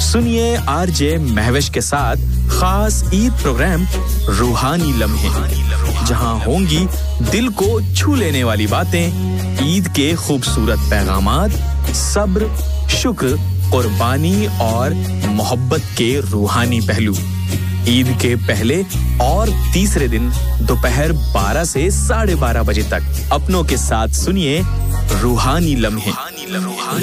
सुनिए आरजे महविश के साथ खास ईद प्रोग्राम रूहानी लम्हे, जहां होंगी दिल को छू लेने वाली बातें, ईद के खूबसूरत पैगामात, सब्र, शुक्र, कुर्बानी और मोहब्बत के रूहानी पहलू। ईद के पहले और तीसरे दिन दोपहर 12 से 12:30 बजे तक अपनों के साथ सुनिए रूहानी लम्हे।